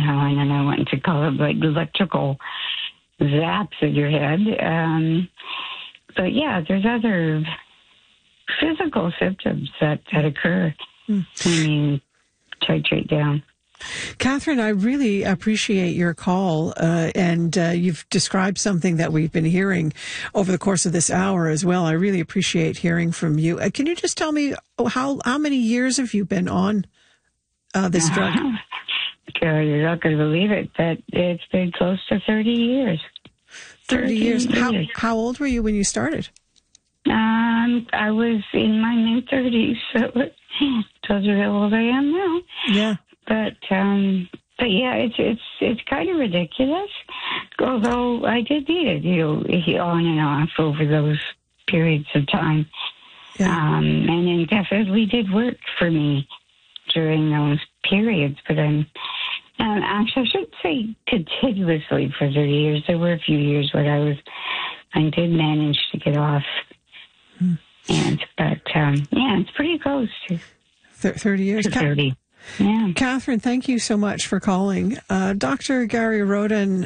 I don't know what to call it, like electrical zaps at your head. But yeah, there's other physical symptoms that occur when you titrate down. Catherine, I really appreciate your call, and you've described something that we've been hearing over the course of this hour as well. I really appreciate hearing from you. Can you just tell me how many years have you been on this drug? You're not going to believe it, but it's been close to 30 years. 30 years. How old were you when you started? I was in my mid-30s, so tells you how old I am now. Yeah. But yeah, it's kind of ridiculous. Although I did need it, on and off over those periods of time. Yeah. And it definitely did work for me during those periods. But actually, I shouldn't say continuously for 30 years. There were a few years where I did manage to get off. But it's pretty close to 30 years. 30. Yeah. Catherine, thank you so much for calling. Dr. Gary Roden,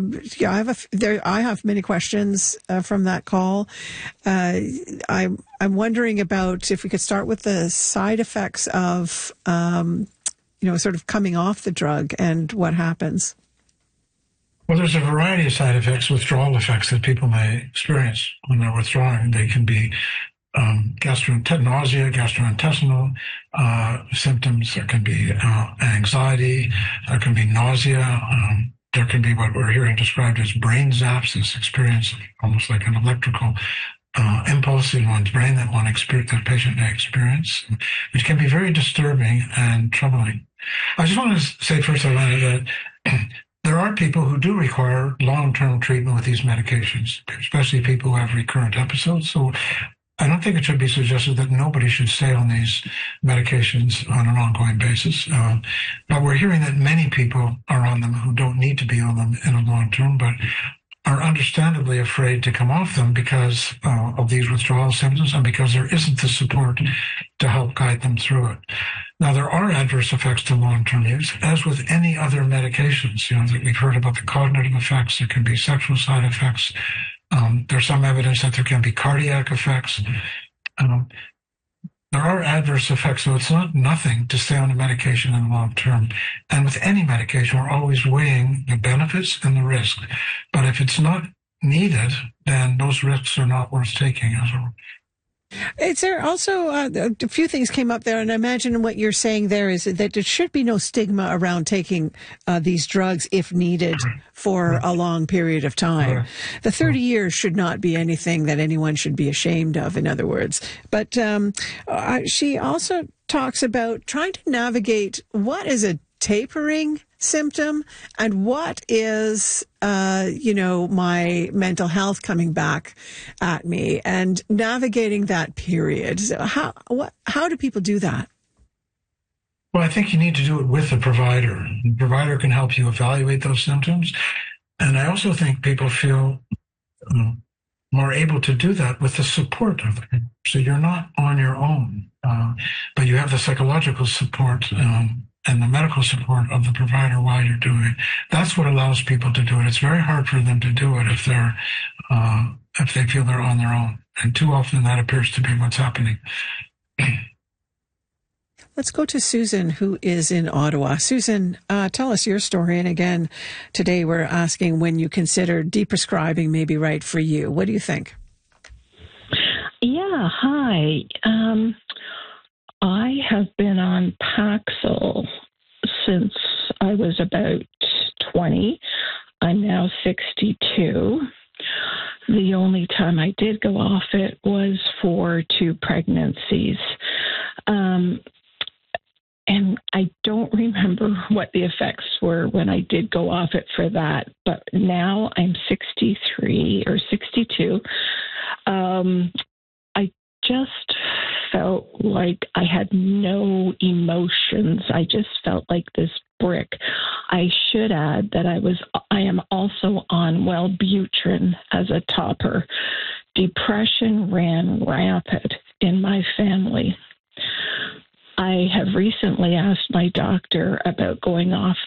I have many questions from that call. I'm wondering about if we could start with the side effects of, sort of coming off the drug and what happens. Well, there's a variety of side effects, withdrawal effects that people may experience when they're withdrawing. They can be nausea, gastrointestinal symptoms. There can be anxiety. There can be nausea. There can be what we're hearing described as brain zaps, this experience almost like an electrical impulse in one's brain that the patient may experience, which can be very disturbing and troubling. I just want to say first, Alana, that there are people who do require long-term treatment with these medications, especially people who have recurrent episodes. So I don't think it should be suggested that nobody should stay on these medications on an ongoing basis. But we're hearing that many people are on them who don't need to be on them in a long term, but are understandably afraid to come off them because of these withdrawal symptoms and because there isn't the support to help guide them through it. Now, there are adverse effects to long-term use, as with any other medications. That we've heard about the cognitive effects. There can be sexual side effects. There's some evidence that there can be cardiac effects. There are adverse effects, so it's not nothing to stay on a medication in the long term. And with any medication, we're always weighing the benefits and the risk. But if it's not needed, then those risks are not worth taking as a rule. Is there also a few things came up there, and I imagine what you're saying there is that there should be no stigma around taking these drugs if needed for a long period of time. The 30 years should not be anything that anyone should be ashamed of, in other words. But she also talks about trying to navigate what is a tapering symptom and what is my mental health coming back at me and navigating that period. So how do people do that? Well, I think you need to do it with the provider. The provider can help you evaluate those symptoms. And I also think people feel more able to do that with the support of them. So you're not on your own, but you have the psychological support and the medical support of the provider while you're doing it. That's what allows people to do it. It's very hard for them to do it if they feel they're on their own. And too often that appears to be what's happening. Let's go to Susan, who is in Ottawa. Susan, tell us your story. And again, today we're asking when you consider deprescribing may be right for you. What do you think? Yeah, hi. I have been on Paxil since I was about 20. I'm now 62. The only time I did go off it was for 2 pregnancies. And I don't remember what the effects were when I did go off it for that. But now I'm 63 or 62. I just felt like I had no emotions. I just felt like this brick. I should add that I am also on Wellbutrin as a topper. Depression ran rampant in my family. I have recently asked my doctor about going off